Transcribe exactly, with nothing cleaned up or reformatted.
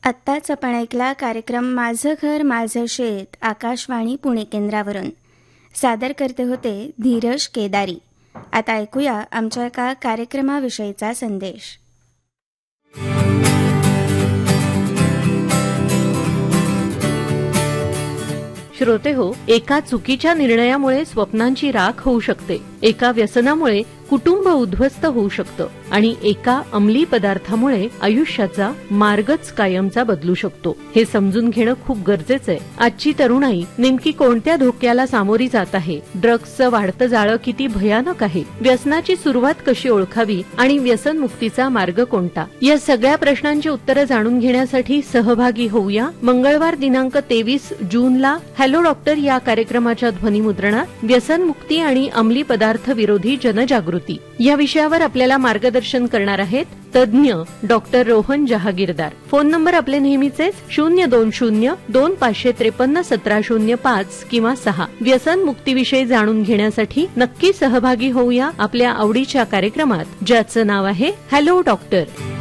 आत्ताच आपण ऐकला कार्यक्रम माझं घर माझं शेत आकाशवाणी पुणे केंद्रावरून. सादर करते होते धीरज केदारी. आता ऐकूया आमच्या एका कार्यक्रमाविषयीचा संदेश. श्रोते हो, एका चुकीच्या निर्णयामुळे स्वप्नांची राख होऊ शकते, एका व्यसनामुळे कुटुंब उद्ध्वस्त होऊ शकतं आणि एका अंमली पदार्थामुळे आयुष्याचा मार्गच कायमचा बदलू शकतो. हे समजून घेणं खूप गरजेचं आहे. आजची तरुणाई नेमकी कोणत्या धोक्याला सामोरी जात आहे? ड्रग्सचं वाढतं जाळं किती भयानक आहे? व्यसनाची सुरुवात कशी ओळखावी आणि व्यसनमुक्तीचा मार्ग कोणता? या सगळ्या प्रश्नांची उत्तरं जाणून घेण्यासाठी सहभागी होऊया मंगळवार दिनांक तेवीस जूनला हॅलो डॉक्टर या कार्यक्रमाच्या ध्वनिमुद्रणात व्यसनमुक्ती आणि अंमली पदार्थ विरोधी जनजागृती या विषयावर आपल्याला मार्गदर्शन करणार आहेत तज्ज्ञ doctor Rohan Jahagirdar. Phone number आपले नेहमीचेच शून्य दोन शून्य दोन पाचशे त्रेपन्न सतरा शून्य पाच किंवा सहा. व्यसन मुक्तीविषयी जाणून घेण्यासाठी नक्की सहभागी होऊया आपल्या आवडीच्या कार्यक्रमात, ज्याचं नाव आहे हॅलो डॉक्टर.